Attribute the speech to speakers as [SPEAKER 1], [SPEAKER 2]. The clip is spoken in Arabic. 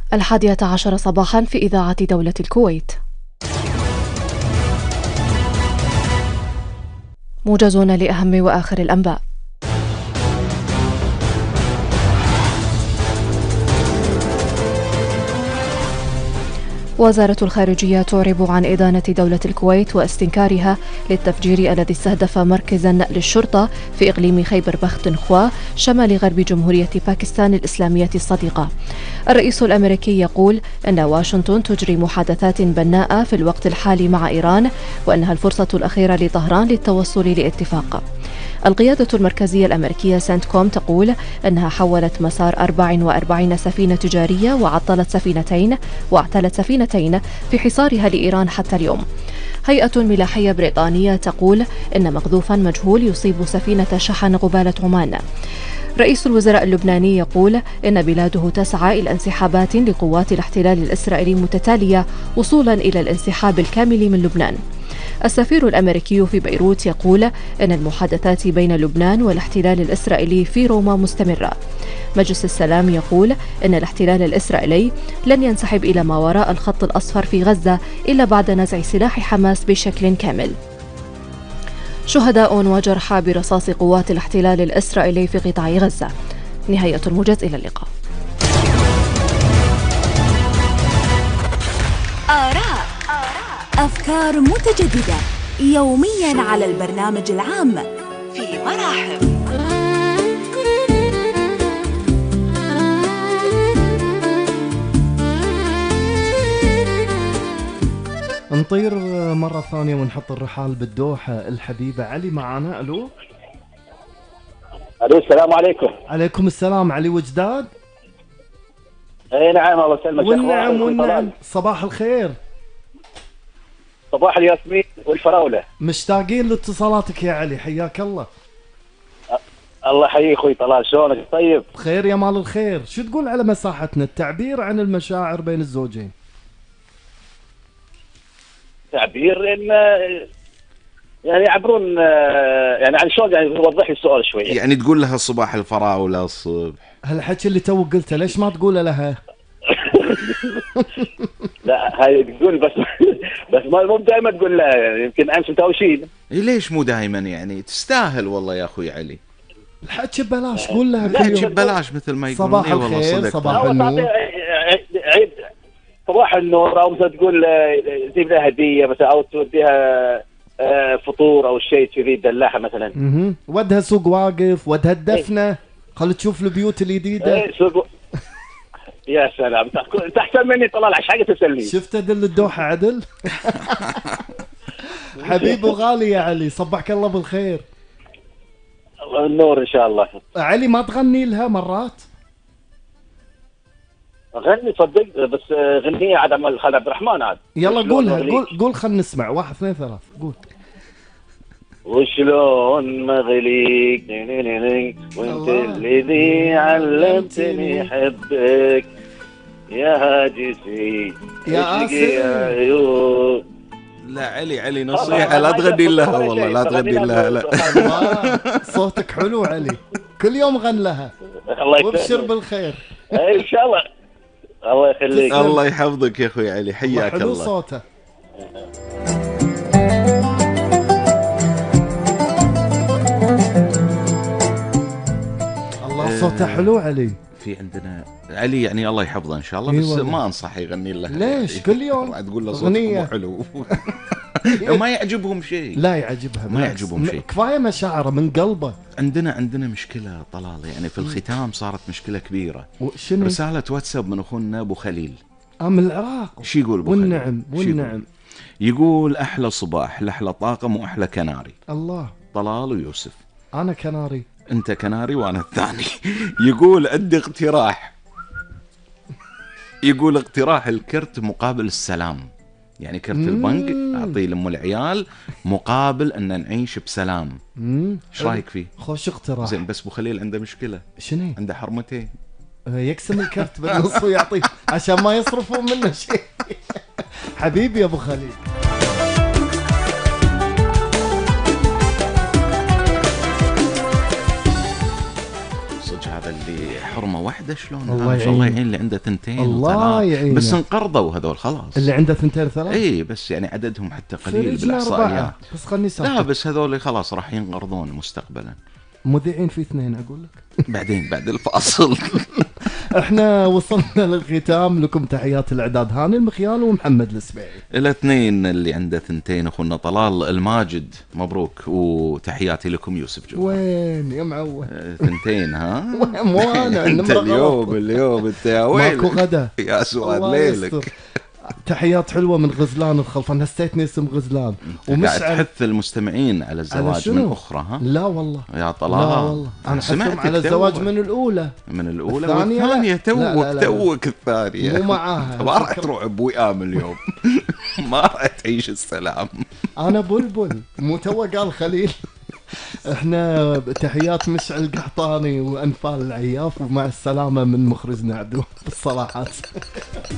[SPEAKER 1] 11 صباحا في إذاعة دولة الكويت. موجزون لأهم وآخر الأنباء. وزارة الخارجية تعرب عن إدانة دولة الكويت واستنكارها للتفجير الذي استهدف مركزا للشرطة في إقليم خيبر بختونخوا شمال غرب جمهورية باكستان الإسلامية الصديقة. الرئيس الأمريكي يقول أن واشنطن تجري محادثات بناءة في الوقت الحالي مع إيران، وأنها الفرصة الأخيرة لطهران للتوصل لاتفاق. القيادة المركزية الأمريكية سنتكوم تقول أنها حولت مسار 44 سفينة تجارية وعطلت سفينتين واعتلت سفينتين في حصارها لإيران حتى اليوم. هيئة ملاحية بريطانية تقول أن مقذوفا مجهول يصيب سفينة شحن قبالة عمان. رئيس الوزراء اللبناني يقول إن بلاده تسعى إلى انسحابات لقوات الاحتلال الإسرائيلي متتالية وصولا إلى الانسحاب الكامل من لبنان. السفير الأمريكي في بيروت يقول أن المحادثات بين لبنان والاحتلال الإسرائيلي في روما مستمرة. مجلس السلام يقول أن الاحتلال الإسرائيلي لن ينسحب إلى ما وراء الخط الأصفر في غزة إلا بعد نزع سلاح حماس بشكل كامل. شهداء وجرحى برصاص قوات الاحتلال الإسرائيلي في قطاع غزة. نهاية الموجز، إلى اللقاء.
[SPEAKER 2] آراء، أفكار متجددة يوميا على البرنامج العام في مراحل.
[SPEAKER 3] نطير مرة ثانية ونحط الرحال بالدوحة. الحبيبة علي معنا. ألو.
[SPEAKER 4] السلام عليكم.
[SPEAKER 3] عليكم السلام. علي وجداد.
[SPEAKER 4] اي نعم، الله يسلمك.
[SPEAKER 3] والنعم. صباح الخير.
[SPEAKER 4] صباح الياسمين والفراولة.
[SPEAKER 3] مشتاقين لاتصالاتك يا علي، حياك الله.
[SPEAKER 4] الله يحييك اخوي طلال، شلونك؟ طيب
[SPEAKER 3] بخير يا مال الخير. شو تقول على مساحتنا التعبير عن المشاعر بين الزوجين؟
[SPEAKER 4] تعبير ان يعني يعبرون يعني عن شلون، يعني وضح لي السؤال شوي.
[SPEAKER 5] يعني تقول لها صباح الفراولة الصبح،
[SPEAKER 3] هالحكي اللي تو قلته ليش ما تقوله لها؟
[SPEAKER 4] لا هاي تقول بس مو دائما تقول لها، يعني يمكن امس متهاوشين.
[SPEAKER 5] ليش مو دائما؟ يعني تستاهل والله يا اخوي علي.
[SPEAKER 3] الحكي ببلاش، قول لها
[SPEAKER 5] الحكي ببلاش مثل ما يقولون.
[SPEAKER 3] صباح الخير، صباح النور.
[SPEAKER 4] عيد صباح النور، او مثلا تقول تجيب لها هديه مثلا، او توديها فطور او شيء كذي تدلعها مثلا.
[SPEAKER 3] ودها سوق واقف، ودها الدفنه، خلي تشوف البيوت الجديده.
[SPEAKER 4] سوق. يا سلام، انت احسن مني طلال، عش حاجه تسلي.
[SPEAKER 3] شفت دل الدوحه عدل. حبيب وغالي يا علي، صبحك الله بالخير.
[SPEAKER 4] الله النور ان شاء الله.
[SPEAKER 3] علي ما تغني لها مرات؟
[SPEAKER 4] غني صدق، بس غنية عاد عمل خالد عبد الرحمن عاد.
[SPEAKER 3] يلا قولها، قول خلنا نسمع. 1 2 3 قول.
[SPEAKER 4] وشلون مغليك وانت الذي علمتني حبك يا هاجسي
[SPEAKER 3] يا
[SPEAKER 4] آسف.
[SPEAKER 5] لا علي نصيحة، لا تغني لها والله، لا تغني لها. لا
[SPEAKER 3] صوتك حلو علي، كل يوم غن لها. وابشر بالخير
[SPEAKER 4] ان شاء الله. الله يخليك.
[SPEAKER 5] الله يحفظك يا اخوي علي، حياك الله.
[SPEAKER 3] حلو صوته. الله صوته حلو علي.
[SPEAKER 5] في عندنا علي يعني الله يحفظه ان شاء الله، بس ما انصح يغني لها.
[SPEAKER 3] ليش يعني كل يوم
[SPEAKER 5] تقول له صوتك حلو؟ ما يعجبهم شيء.
[SPEAKER 3] لا يعجبها،
[SPEAKER 5] ما يعجبهم شيء.
[SPEAKER 3] كفايه مشاعره من قلبه.
[SPEAKER 5] عندنا مشكله طلال، يعني في الختام صارت مشكله كبيره.
[SPEAKER 3] شنو؟
[SPEAKER 5] رساله واتساب من اخونا ابو خليل
[SPEAKER 3] من العراق.
[SPEAKER 5] شو يقول ابو خليل؟
[SPEAKER 3] والنعم.
[SPEAKER 5] يقول احلى صباح لاحلى طاقم واحلى كناري.
[SPEAKER 3] الله.
[SPEAKER 5] طلال ويوسف.
[SPEAKER 3] انا كناري.
[SPEAKER 5] انت كناري وانا الثاني. يقول عندي اقتراح. يقول اقتراح الكرت مقابل السلام، يعني كرت البنك اعطيه لام العيال مقابل ان نعيش بسلام. ايش رايك فيه؟
[SPEAKER 3] خوش اقتراح.
[SPEAKER 5] زين، بس ابو خليل عنده مشكله.
[SPEAKER 3] شنو؟
[SPEAKER 5] عنده حرمتين.
[SPEAKER 3] يقسم الكرت بالنص ويعطيه عشان ما يصرفون منه شيء. حبيبي يا ابو خليل.
[SPEAKER 5] صدق هذا اللي حرمه واحده شلون؟
[SPEAKER 3] الله
[SPEAKER 5] ما شاء الله
[SPEAKER 3] يعين.
[SPEAKER 5] يعين اللي عنده 2
[SPEAKER 3] الله
[SPEAKER 5] و3
[SPEAKER 3] يعينه.
[SPEAKER 5] بس انقرضوا هذول خلاص.
[SPEAKER 3] اللي عنده 2 3
[SPEAKER 5] اي بس يعني عددهم حتى قليل
[SPEAKER 3] فرجنا
[SPEAKER 5] بالاحصائيات.
[SPEAKER 3] 4 بس خلني
[SPEAKER 5] لا
[SPEAKER 3] ساكت.
[SPEAKER 5] بس هذول خلاص راح ينقرضون مستقبلا.
[SPEAKER 3] مذيعين في 2 اقول لك.
[SPEAKER 5] بعدين بعد الفاصل.
[SPEAKER 3] احنا وصلنا للختام، لكم تحيات الاعداد هاني المخيال ومحمد السبيعي.
[SPEAKER 5] الاثنين اللي عنده 2 اخونا طلال الماجد مبروك، وتحياتي لكم يوسف جوهر.
[SPEAKER 3] وين يا معود؟
[SPEAKER 5] 2 ها؟
[SPEAKER 3] مو انا
[SPEAKER 5] انت
[SPEAKER 3] النمرة
[SPEAKER 5] اليوم انت يا ويلك.
[SPEAKER 3] ماكو غدا.
[SPEAKER 5] يا سواد
[SPEAKER 3] الله
[SPEAKER 5] ليلك.
[SPEAKER 3] يستر. تحيات حلوه من غزلان الخلف، انا نسيتني اسم غزلان.
[SPEAKER 5] قاعد
[SPEAKER 3] ومشعل
[SPEAKER 5] تحث المستمعين على الزواج
[SPEAKER 3] شنو؟
[SPEAKER 5] من اخرى ها؟
[SPEAKER 3] لا والله
[SPEAKER 5] يا طلال.
[SPEAKER 3] لا والله انا حسهم على الزواج من الاولى.
[SPEAKER 5] من الاولى
[SPEAKER 3] الثانية لا.
[SPEAKER 5] والثانيه
[SPEAKER 3] لا، لا، لا.
[SPEAKER 5] توك الثانيه
[SPEAKER 3] مو معاها.
[SPEAKER 5] ما راح تروح بوئام اليوم. ما راح تعيش السلام.
[SPEAKER 3] انا بلبل مو تو قال خليل. احنا تحيات مشعل القحطاني وانفال العياف، ومع السلامه من مخرجنا عبد الوهاب الصلاحات.